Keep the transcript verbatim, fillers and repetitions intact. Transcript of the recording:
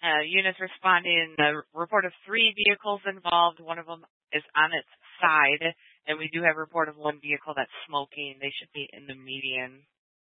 Uh, units responding, the report of three vehicles involved. One of them is on its side, and we do have a report of one vehicle that's smoking. They should be in the median.